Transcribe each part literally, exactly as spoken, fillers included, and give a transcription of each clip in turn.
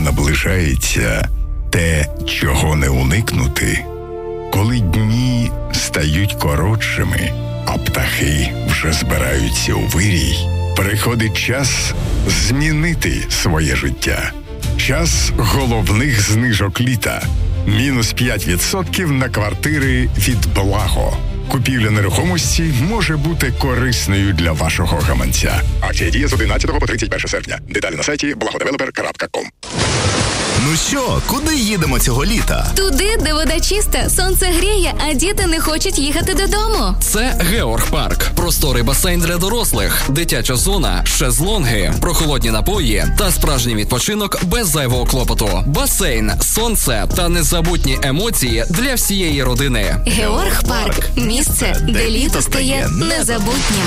наближається те, чого не уникнути, коли дні стають коротшими, а птахи вже збираються у вирій, приходить час змінити своє життя. Час головних знижок літа. Мінус п'ять відсотків на квартири від Благо. Купівля нерухомості може бути корисною для вашого гаманця. Акція діє з одинадцятого по тридцять перше серпня. Деталі на сайті благодевелопер крапка ком. Ну що, куди їдемо цього літа? Туди, де вода чиста, сонце гріє, а діти не хочуть їхати додому. Це Георг Парк. Просторий басейн для дорослих, дитяча зона, шезлонги, прохолодні напої та справжній відпочинок без зайвого клопоту. Басейн, сонце та незабутні емоції для всієї родини. Георг Парк – місце, де літо стає незабутнім.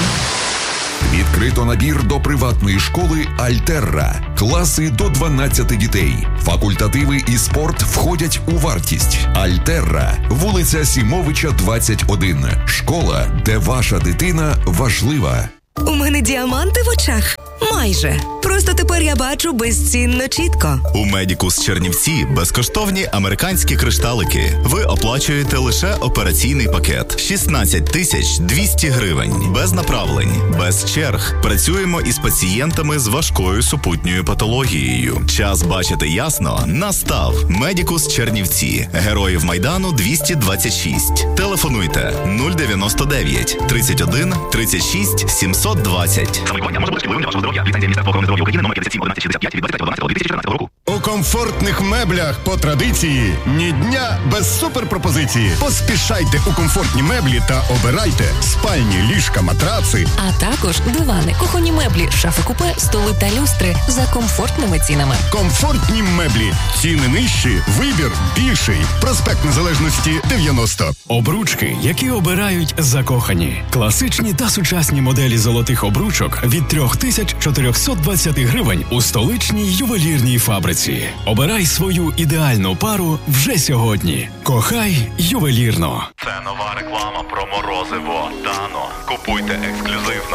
Відкрито набір до приватної школи «Альтерра». Класи до дванадцяти дітей. Факультативи і спорт входять у вартість. «Альтерра», вулиця Сімовича, двадцять один. Школа, де ваша дитина важлива. У мене діаманти в очах. Майже. Просто тепер я бачу безцінно чітко. У Медікус Чернівці безкоштовні американські кришталики. Ви оплачуєте лише операційний пакет. шістнадцять тисяч двісті гривень. Без направлень, без черг. Працюємо із пацієнтами з важкою супутньою патологією. Час бачити ясно настав. Медікус Чернівці. Героїв Майдану двісті двадцять шість. Телефонуйте нуль дев'яносто дев'ять тридцять один тридцять шість сімсот двадцять. Самолікування може бути шкідливим для вашого здоров'я. Ліцензія Міністерства охорони здоров'я України номер п'ятдесят сім одинадцять шістдесят п'ять від двадцять третього дванадцятого дві тисячі чотирнадцятого року. У комфортних меблях по традиції ні дня без суперпропозиції. Поспішайте у комфортні меблі та обирайте спальні, ліжка, матраци. А також дивани, кухонні меблі, шафи-купе, столи та люстри за комфортними цінами. Комфортні меблі. Ціни нижчі, вибір більший. Проспект Незалежності дев'яносто. Обручки, які обирають закохані. Класичні та сучасні моделі золотих обручок від три тисячі чотириста двадцять гривень у столичній ювелірній фабриці. Обирай свою ідеальну пару вже сьогодні. Кохай ювелірно. Це нова реклама про морозиво Дано. Купуйте ексклюзивно.